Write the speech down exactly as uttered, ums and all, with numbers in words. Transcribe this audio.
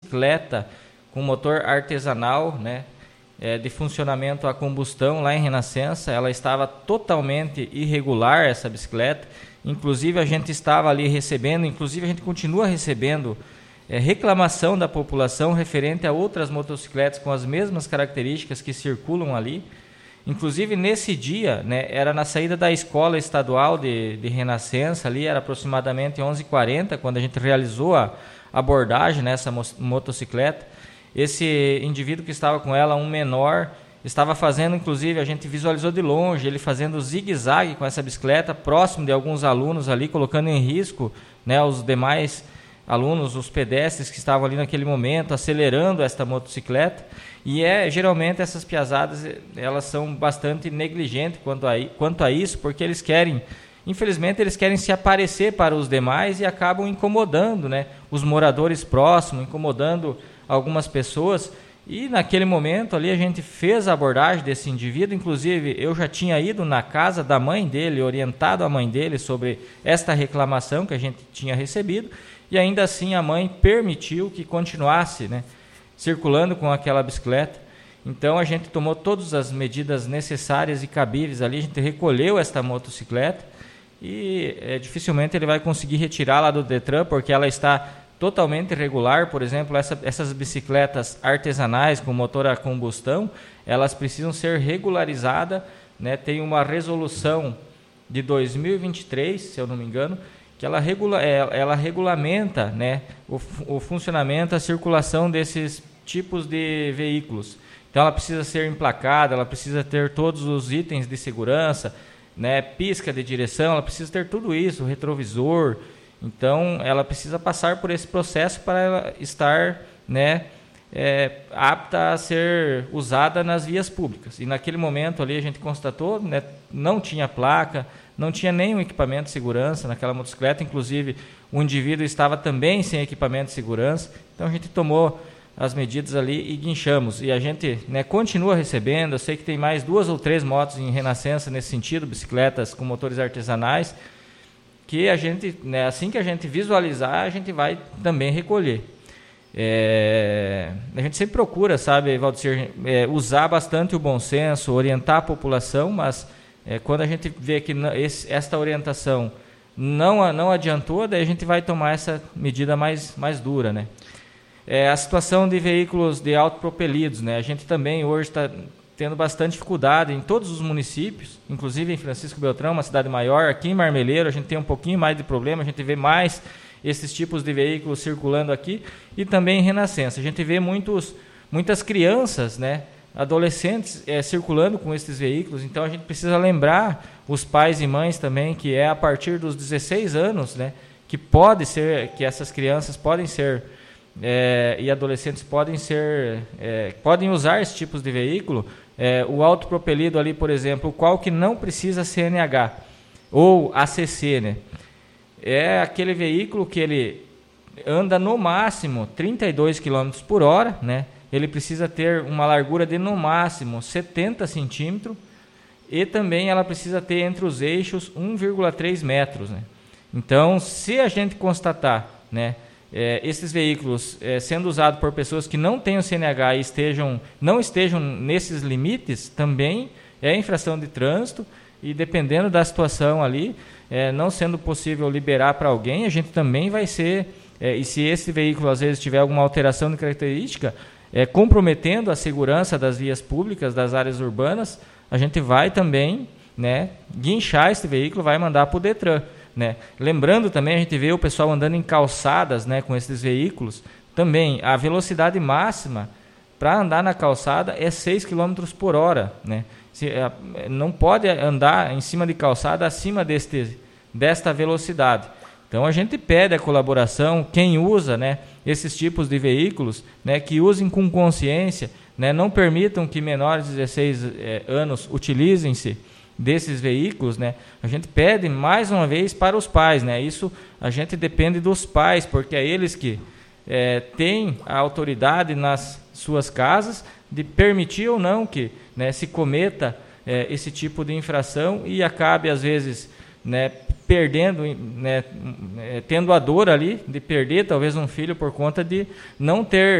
bicicleta com motor artesanal, né, é, de funcionamento a combustão lá em Renascença. Ela estava totalmente irregular, essa bicicleta. Inclusive a gente estava ali recebendo, inclusive a gente continua recebendo é, reclamação da população referente a outras motocicletas com as mesmas características que circulam ali. Inclusive nesse dia, né, era na saída da escola estadual de, de Renascença, ali era aproximadamente onze e quarenta, quando a gente realizou a abordagem nessa motocicleta. Esse indivíduo que estava com ela, um menor, estava fazendo, inclusive, a gente visualizou de longe, ele fazendo zigue-zague com essa bicicleta, próximo de alguns alunos ali, colocando em risco, né, os demais alunos, os pedestres que estavam ali naquele momento, acelerando esta motocicleta. E é, geralmente essas piazadas, elas são bastante negligentes quanto a, quanto a isso, porque eles querem, infelizmente, eles querem se aparecer para os demais e acabam incomodando, né, os moradores próximos, incomodando algumas pessoas. E naquele momento ali a gente fez a abordagem desse indivíduo. Inclusive eu já tinha ido na casa da mãe dele, orientado a mãe dele sobre esta reclamação que a gente tinha recebido, e ainda assim a mãe permitiu que continuasse, né, circulando com aquela bicicleta. Então a gente tomou todas as medidas necessárias e cabíveis ali, a gente recolheu esta motocicleta e é, dificilmente ele vai conseguir retirá-la do Detran, porque ela está totalmente irregular. Por exemplo, essa, essas bicicletas artesanais com motor a combustão, elas precisam ser regularizadas, né? Tem uma resolução de dois mil e vinte e três, se eu não me engano, que ela, regula, ela regulamenta, né, o, o funcionamento, a circulação desses tipos de veículos. Então ela precisa ser emplacada, ela precisa ter todos os itens de segurança, né, pisca de direção, ela precisa ter tudo isso, retrovisor. Então ela precisa passar por esse processo para ela estar, né, é, apta a ser usada nas vias públicas. E naquele momento ali a gente constatou, né, não tinha placa, não tinha nenhum equipamento de segurança naquela motocicleta. Inclusive o indivíduo estava também sem equipamento de segurança. Então a gente tomou as medidas ali e guinchamos. E a gente, né, continua recebendo. Eu sei que tem mais duas ou três motos em Renascença nesse sentido, bicicletas com motores artesanais, que a gente, né, assim que a gente visualizar, a gente vai também recolher. É, a gente sempre procura, sabe, Valdecir, é, usar bastante o bom senso, orientar a população, mas é, quando a gente vê que esse, esta orientação não, não adiantou, daí a gente vai tomar essa medida mais, mais dura, né? É, a situação de veículos de autopropelidos, né? A gente também hoje está tendo bastante dificuldade em todos os municípios, inclusive em Francisco Beltrão, uma cidade maior. Aqui em Marmeleiro a gente tem um pouquinho mais de problema, a gente vê mais esses tipos de veículos circulando aqui, e também em Renascença. A gente vê muitos, muitas crianças, né, adolescentes é, circulando com esses veículos. Então a gente precisa lembrar os pais e mães também que é a partir dos dezesseis anos, né, que pode ser, que essas crianças podem ser é, e adolescentes podem ser, é, podem usar esses tipos de veículo. É, o autopropelido ali, por exemplo, o qual que não precisa C N H ou A C C, né? É aquele veículo que ele anda no máximo trinta e dois quilômetros por hora, né? Ele precisa ter uma largura de no máximo setenta centímetros e também ela precisa ter entre os eixos um vírgula três metros, né? Então, se a gente constatar, né, É, esses veículos é, sendo usados por pessoas que não tenham C N H e estejam, não estejam nesses limites, também é infração de trânsito. E dependendo da situação ali, é, não sendo possível liberar para alguém, a gente também vai ser, é, e se esse veículo às vezes tiver alguma alteração de característica, é, comprometendo a segurança das vias públicas, das áreas urbanas, a gente vai também, né, guinchar esse veículo, vai mandar para o Detran. Né? Lembrando também, a gente vê o pessoal andando em calçadas, né, com esses veículos. Também a velocidade máxima para andar na calçada é seis quilômetros por hora. Né? Se, é, não pode andar em cima de calçada acima deste, desta velocidade. Então a gente pede a colaboração, quem usa, né, esses tipos de veículos, né, que usem com consciência, né, não permitam que menores de dezesseis é, anos utilizem-se desses veículos, né? A gente pede mais uma vez para os pais, né? Isso a gente depende dos pais, porque é eles que é, têm a autoridade nas suas casas de permitir ou não que, né, se cometa é, esse tipo de infração e acabe às vezes, né, perdendo, né, tendo a dor ali de perder talvez um filho por conta de não ter